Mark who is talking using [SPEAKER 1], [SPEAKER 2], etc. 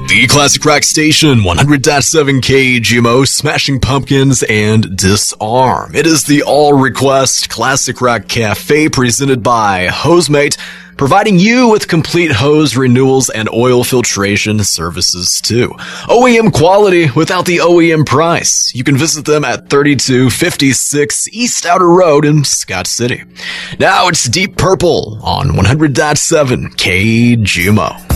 [SPEAKER 1] The Classic Rock Station, 100.7 KGMO, Smashing Pumpkins, and Disarm. It is the all-request Classic Rock Cafe presented by HoseMate, providing you with complete hose renewals and oil filtration services too. OEM quality without the OEM price. You can visit them at 3256 East Outer Road in Scott City. Now it's Deep Purple on 100.7 KGMO.